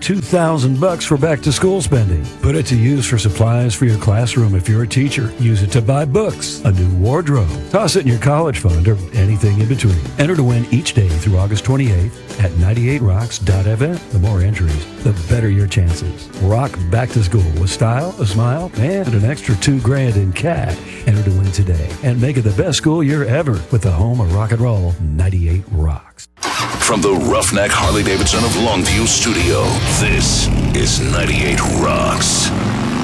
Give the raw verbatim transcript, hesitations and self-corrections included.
two thousand bucks for back-to-school spending. Put it to use for supplies for your classroom if you're a teacher. Use it to buy books, a new wardrobe. Toss it in your college fund or anything in between. Enter to win each day through August twenty-eighth at ninety-eight rocks dot f m. The more entries, the better your chances. Rock back to school with style, a smile, and an extra two grand in cash. Enter to win today and make it the best school year ever with the home of rock and roll, ninety-eight rocks. From the Roughneck Harley-Davidson of Longview studio, this is ninety-eight rocks.